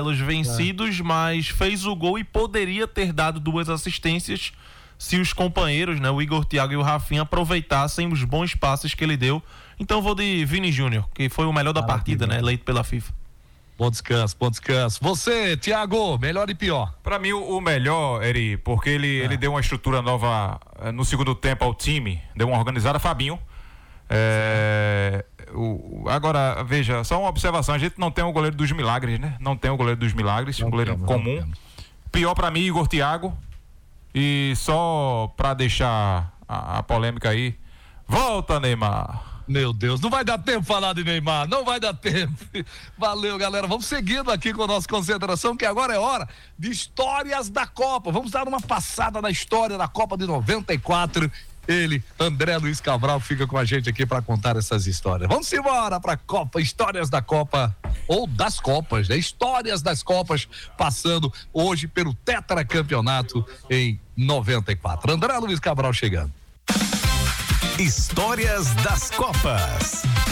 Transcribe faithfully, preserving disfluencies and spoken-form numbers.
duelos vencidos, é. mas fez o gol e poderia ter dado duas assistências se os companheiros, né, o Igor, Thiago e o Rafinha, aproveitassem os bons passes que ele deu. Então vou de Vini Júnior, que foi o melhor da Maravilha. partida, né, eleito pela FIFA. Bom descanso, bom descanso. Você, Thiago, melhor e pior? Pra mim, o melhor, Eri, porque ele, é. ele deu uma estrutura nova no segundo tempo ao time, deu uma organizada, Fabinho. É, o, agora, veja, só uma observação, a gente não tem o goleiro dos milagres, né? Não tem o goleiro dos milagres, não um goleiro temos, comum. Pior pra mim, Igor, Thiago. E só pra deixar a, a polêmica aí, volta, Neymar. Meu Deus, não vai dar tempo falar de Neymar, não vai dar tempo. Valeu, galera, vamos seguindo aqui com a nossa concentração, que agora é hora de histórias da Copa. Vamos dar uma passada na história da Copa de noventa e quatro. Ele, André Luiz Cabral, fica com a gente aqui para contar essas histórias. Vamos embora para a Copa, histórias da Copa, ou das Copas, né? Histórias das Copas, passando hoje pelo tetracampeonato em noventa e quatro. André Luiz Cabral chegando. Histórias das Copas.